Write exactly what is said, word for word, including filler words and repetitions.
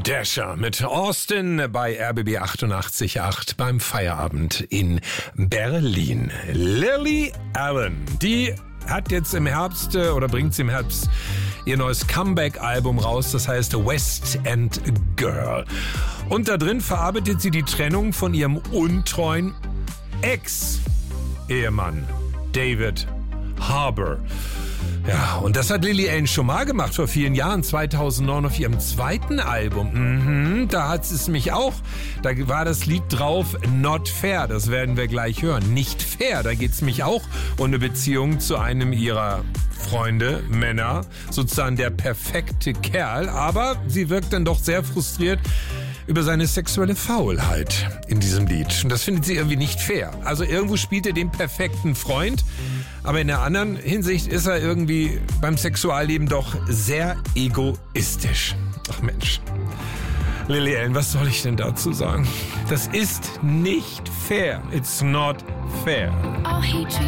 Dasher mit Austin bei R B B achtundachtzig Komma acht beim Feierabend in Berlin. Lily Allen, die hat jetzt im Herbst oder bringt sie im Herbst ihr neues Comeback-Album raus, das heißt West End Girl. Und da drin verarbeitet sie die Trennung von ihrem untreuen Ex-Ehemann David Harbour. Ja, und das hat Lily Allen schon mal gemacht vor vielen Jahren, zweitausendneun auf ihrem zweiten Album. Mhm, da hat es mich auch, da war das Lied drauf, Not Fair, das werden wir gleich hören. Nicht fair, da geht es mich auch um eine Beziehung zu einem ihrer Freunde, Männer, sozusagen der perfekte Kerl, aber sie wirkt dann doch sehr frustriert über seine sexuelle Faulheit in diesem Lied. Und das findet sie irgendwie nicht fair. Also irgendwo spielt er den perfekten Freund, aber in der anderen Hinsicht ist er irgendwie beim Sexualleben doch sehr egoistisch. Ach Mensch. Lily Allen, was soll ich denn dazu sagen? Das ist nicht fair. It's not fair.